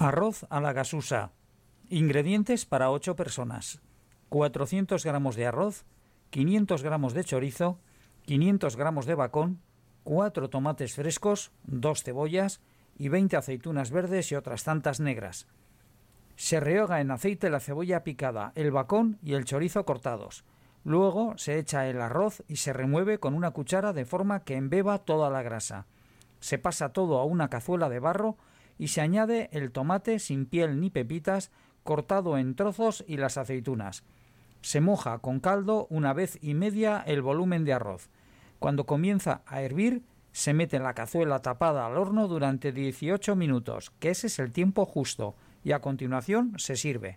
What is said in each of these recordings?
Arroz a la gasusa. Ingredientes para 8 personas. 400 gramos de arroz, 500 gramos de chorizo, 500 gramos de bacon, 4 tomates frescos, 2 cebollas y 20 aceitunas verdes y otras tantas negras. Se rehoga en aceite la cebolla picada, el bacon y el chorizo cortados. Luego se echa el arroz y se remueve con una cuchara de forma que embeba toda la grasa. Se pasa todo a una cazuela de barro y se añade el tomate sin piel ni pepitas, cortado en trozos, y las aceitunas. Se moja con caldo una vez y media el volumen de arroz. Cuando comienza a hervir, se mete en la cazuela tapada al horno durante 18 minutos, que ese es el tiempo justo, y a continuación se sirve.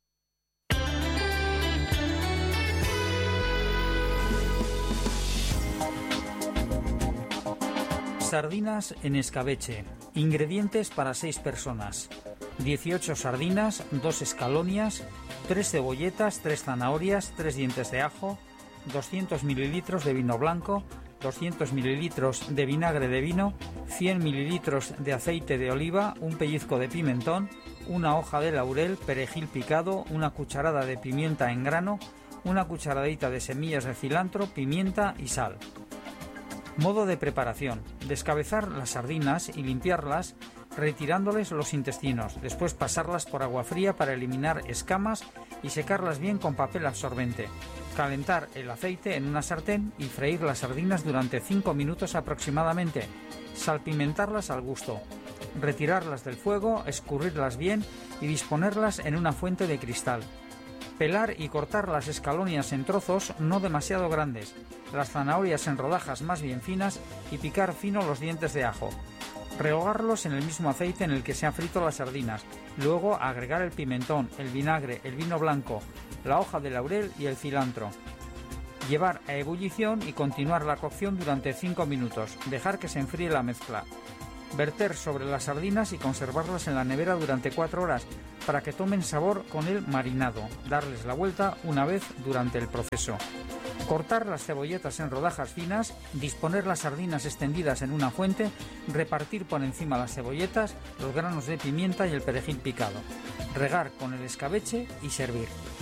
Sardinas en escabeche. Ingredientes para 6 personas. 18 sardinas, 2 escalonias, 3 cebolletas, 3 zanahorias, 3 dientes de ajo, 200 mililitros de vino blanco, 200 mililitros de vinagre de vino, 100 mililitros de aceite de oliva, un pellizco de pimentón, una hoja de laurel, perejil picado, una cucharada de pimienta en grano, una cucharadita de semillas de cilantro, pimienta y sal. Modo de preparación: descabezar las sardinas y limpiarlas retirándoles los intestinos, después pasarlas por agua fría para eliminar escamas y secarlas bien con papel absorbente. Calentar el aceite en una sartén y freír las sardinas durante 5 minutos aproximadamente. Salpimentarlas al gusto. Retirarlas del fuego, escurrirlas bien y disponerlas en una fuente de cristal. Pelar y cortar las escalonias en trozos no demasiado grandes, las zanahorias en rodajas más bien finas y picar fino los dientes de ajo. Rehogarlos en el mismo aceite en el que se han frito las sardinas, luego agregar el pimentón, el vinagre, el vino blanco, la hoja de laurel y el cilantro. Llevar a ebullición y continuar la cocción durante 5 minutos, dejar que se enfríe la mezcla. Verter sobre las sardinas y conservarlas en la nevera durante 4 horas para que tomen sabor con el marinado. Darles la vuelta una vez durante el proceso. Cortar las cebolletas en rodajas finas, disponer las sardinas extendidas en una fuente, repartir por encima las cebolletas, los granos de pimienta y el perejil picado. Regar con el escabeche y servir.